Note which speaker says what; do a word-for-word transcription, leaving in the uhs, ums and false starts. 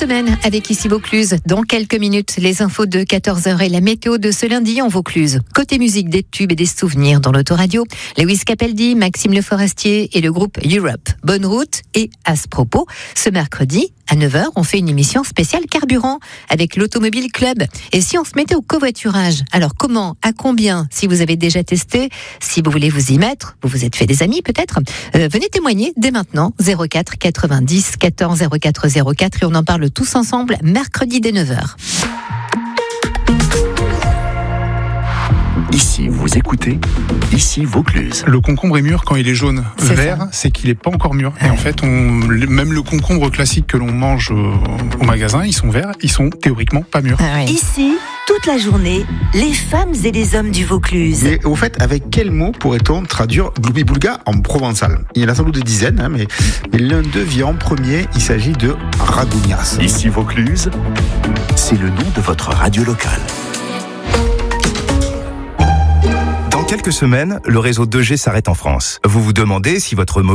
Speaker 1: semaine avec Ici Vaucluse. Dans quelques minutes, les infos de quatorze heures et la météo de ce lundi en Vaucluse. Côté musique, des tubes et des souvenirs dans l'autoradio. Lewis Capaldi, Maxime Le Forestier et le groupe Europe. Bonne route et à ce propos, ce mercredi, à neuf heures, on fait une émission spéciale carburant avec l'Automobile Club. Et si on se mettait au covoiturage, alors comment, à combien, si vous avez déjà testé, si vous voulez vous y mettre, vous vous êtes fait des amis peut-être, euh, venez témoigner dès maintenant, zéro quatre quatre-vingt-dix quatorze zéro quatre zéro quatre et on en parle tous ensemble mercredi dès neuf heures.
Speaker 2: Ici, vous écoutez, ici Vaucluse.
Speaker 3: Le concombre est mûr quand il est jaune.
Speaker 1: C'est
Speaker 3: Vert,
Speaker 1: ça.
Speaker 3: c'est qu'il n'est pas encore mûr.
Speaker 1: Ah
Speaker 3: et en
Speaker 1: ouais.
Speaker 3: fait, on, même le concombre classique que l'on mange au, au magasin, ils sont verts, ils sont théoriquement pas mûrs.
Speaker 1: Ah ouais.
Speaker 4: Ici, toute la journée, les femmes et les hommes du Vaucluse.
Speaker 5: Mais au fait, avec quel mot pourrait-on traduire gloubi-boulga en provençal? Il y en a sans doute des dizaines, hein, mais, mais l'un d'eux vient en premier, il s'agit de ragounias.
Speaker 2: Ici Vaucluse, c'est le nom de votre radio locale.
Speaker 6: Dans quelques semaines, le réseau deux G s'arrête en France. Vous vous demandez si votre